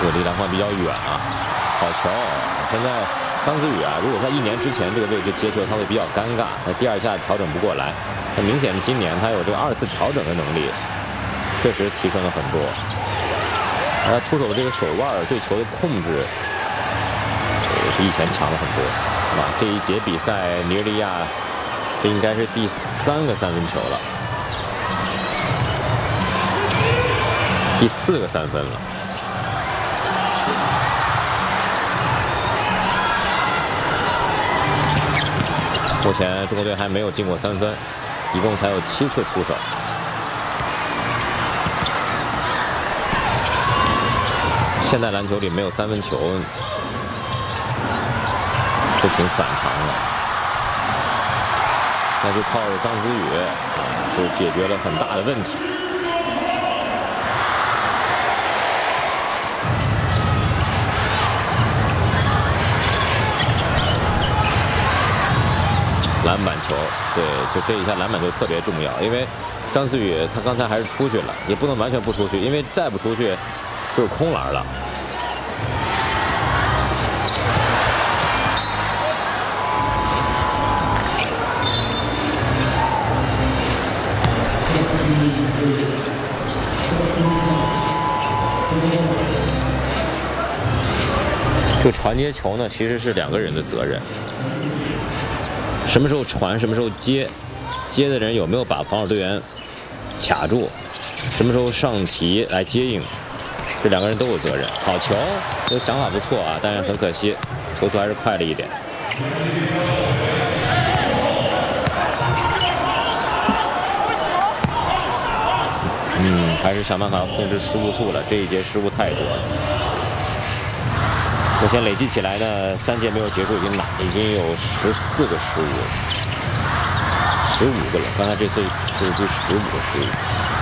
这个离篮筐比较远啊。好球！现在张子宇啊，如果在1年之前这个位置接球，他会比较尴尬，他第2下调整不过来。很明显，今年他有这个2次调整的能力，确实提升了很多。他出手这个手腕对球的控制，比以前强了很多。啊，这一节比赛，尼日利亚这应该是第3个3分球了，第4个3分了。目前中国队还没有进过3分，一共才有7次出手。现代篮球里没有3分球，是挺反常的。那就靠着张子宇啊，就解决了很大的问题。篮板球，对，就这一下篮板球特别重要，因为张子宇他刚才还是出去了，也不能完全不出去，因为再不出去就是空篮了。这个传接球呢，其实是2个人的责任。什么时候传，什么时候接，接的人有没有把防守队员卡住，什么时候上提来接应，这2个人都有责任。好球，这个想法不错啊，但是很可惜，球速还是快了一点。还是想办法控制失误数了，这一节失误太多了。目前累计起来呢，3节没有结束，已经有14个失误了，15个了。刚才这次是第15个失误。